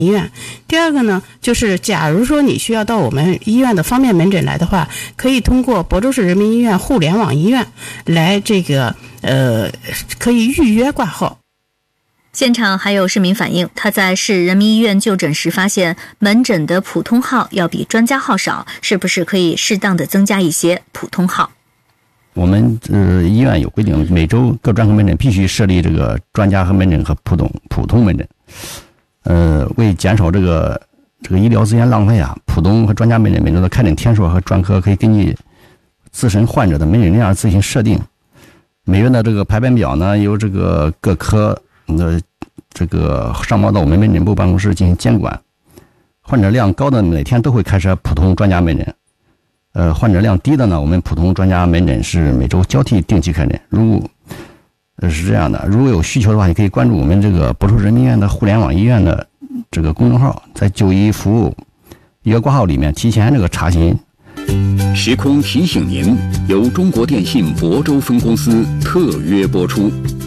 医院。第二个呢，就是假如说你需要到我们医院的方面门诊来的话，可以通过亳州市人民医院互联网医院来可以预约挂号。 现场还有市民反映，他在市人民医院就诊时发现门诊的普通号要比专家号少，是不是可以适当的增加一些普通号？ 我们医院有规定，每周各专科门诊必须设立这个专家和门诊和普通门诊。为减少这个医疗资源浪费啊，普通和专家门诊每周的开诊天数和专科可以根据自身患者的门诊量自行设定。每月的这个排班表呢，由这个各科的这个上报到我们门诊部办公室进行监管。患者量高的每天都会开设普通专家门诊。患者量低的呢，我们普通专家门诊是每周交替定期开诊。是这样的，如果有需求的话，也可以关注我们这个亳州人民医院的互联网医院的这个公众号，在就医服务预约挂号里面提前这个查询。 时空提醒您，由中国电信亳州分公司特约播出。